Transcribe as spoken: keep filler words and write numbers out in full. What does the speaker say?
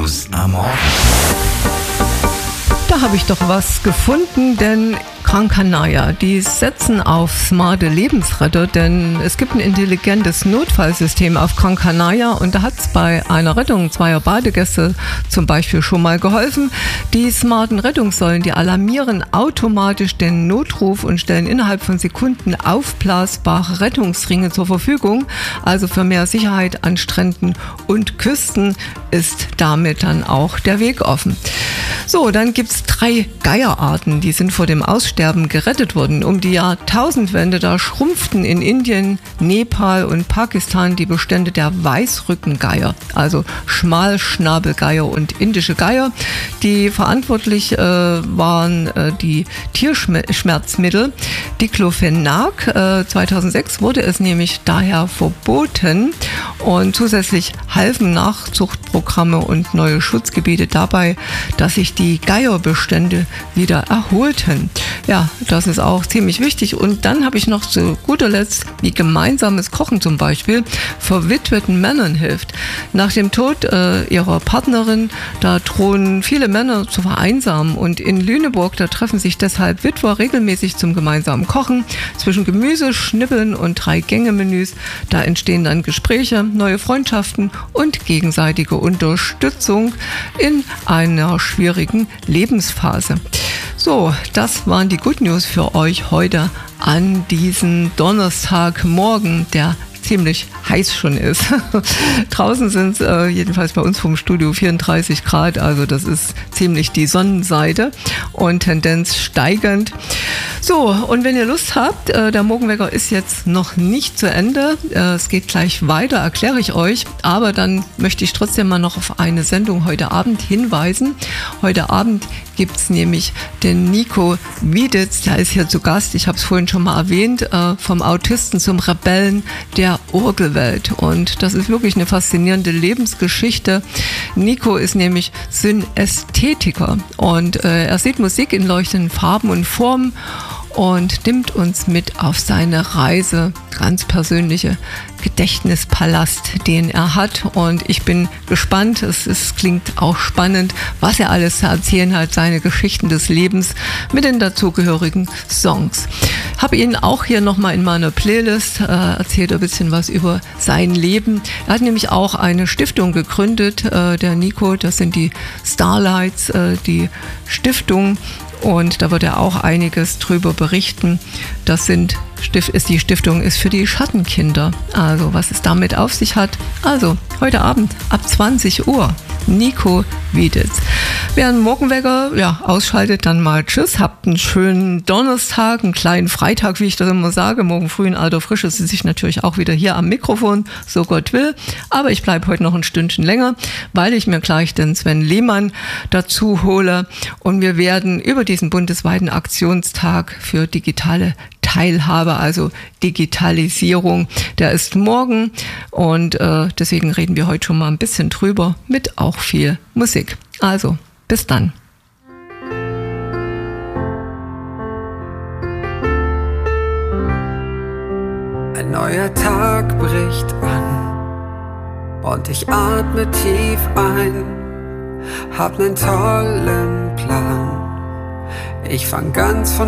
News am Morgen. Da habe ich doch was gefunden, denn Gran Canaria, die setzen auf smarte Lebensretter, denn es gibt ein intelligentes Notfallsystem auf Gran Canaria und da hat es bei einer Rettung zweier Badegäste zum Beispiel schon mal geholfen. Die smarten Rettungssäulen, die alarmieren automatisch den Notruf und stellen innerhalb von Sekunden aufblasbare Rettungsringe zur Verfügung. Also für mehr Sicherheit an Stränden und Küsten ist damit dann auch der Weg offen. So, dann gibt es drei Geierarten, die sind vor dem Aussterben gerettet worden. Um die Jahrtausendwende, da schrumpften in Indien, Nepal und Pakistan die Bestände der Weißrückengeier, also Schmalschnabelgeier und indische Geier. Die verantwortlich äh, waren äh, die Tierschmerzmittel Diclofenac. Äh, zweitausendsechs wurde es nämlich daher verboten und zusätzlich halfen Nachzuchtprogramme und neue Schutzgebiete dabei, dass sich die Geierbestände wieder erholten. Ja, das ist auch ziemlich wichtig. Und dann habe ich noch zu guter Letzt, wie gemeinsames Kochen zum Beispiel verwitweten Männern hilft. Nach dem Tod äh, ihrer Partnerin, da drohen viele Männer zu vereinsamen. Und in Lüneburg, da treffen sich deshalb Witwer regelmäßig zum gemeinsamen Kochen. Zwischen Gemüse, Schnippeln und Drei-Gänge-Menüs, da entstehen dann Gespräche, neue Freundschaften und gegenseitige Unterstützung in einer schwierigen Lebensphase. So, das waren die Good News für euch heute an diesem Donnerstagmorgen, der ziemlich heiß schon ist. Draußen sind es äh, jedenfalls bei uns vom Studio vierunddreißig Grad, also das ist ziemlich die Sonnenseite und Tendenz steigend. So, und wenn ihr Lust habt, äh, der Morgenwecker ist jetzt noch nicht zu Ende. Äh, es geht gleich weiter, erkläre ich euch. Aber dann möchte ich trotzdem mal noch auf eine Sendung heute Abend hinweisen. Heute Abend gibt es nämlich den Nico Wieditz, der ist hier zu Gast. Ich habe es vorhin schon mal erwähnt, äh, vom Autisten zum Rebellen der Orgelwelt. Und das ist wirklich eine faszinierende Lebensgeschichte. Nico ist nämlich Synästhetiker und äh, er sieht Musik in leuchtenden Farben und Formen und nimmt uns mit auf seine Reise, ganz persönliche Gedächtnispalast, den er hat. Und ich bin gespannt, es, es klingt auch spannend, was er alles zu erzählen hat, seine Geschichten des Lebens mit den dazugehörigen Songs. Habe ihn auch hier nochmal in meiner Playlist, äh, erzählt ein bisschen was über sein Leben. Er hat nämlich auch eine Stiftung gegründet, äh, der Nico, das sind die Starlights, äh, die Stiftung. Und da wird er auch einiges drüber berichten. Das sind, ist die Stiftung ist für die Schattenkinder. Also was es damit auf sich hat. Also heute Abend ab zwanzig Uhr. Nico Wieditz. Wer einen Morgenwecker ja, ausschaltet, dann mal tschüss. Habt einen schönen Donnerstag, einen kleinen Freitag, wie ich das immer sage. Morgen früh in alter Frische sitze ich natürlich auch wieder hier am Mikrofon, so Gott will. Aber ich bleibe heute noch ein Stündchen länger, weil ich mir gleich den Sven Lehmann dazu hole. Und wir werden über diesen bundesweiten Aktionstag für digitale Teilhabe, also Digitalisierung, der ist morgen und äh, deswegen reden wir heute schon mal ein bisschen drüber mit auch viel Musik. Also, bis dann. Ein neuer Tag bricht an und ich atme tief ein, hab nen tollen Plan. Ich fang ganz von